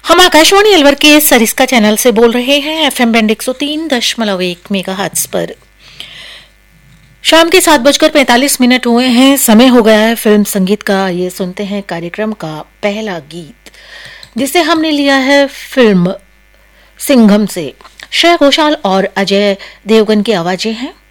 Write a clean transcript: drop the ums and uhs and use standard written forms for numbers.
हम आकाशवाणी अलवर के सरिस्का चैनल से बोल रहे हैं एफएम बैंड 103.1 मेगाहर्ट्ज पर। शाम के 7:45 हुए हैं। समय हो गया है फिल्म संगीत का। ये सुनते हैं कार्यक्रम का पहला गीत, जिसे हमने लिया है फिल्म सिंघम से। श्रेया घोषाल और अजय देवगन की आवाजें हैं।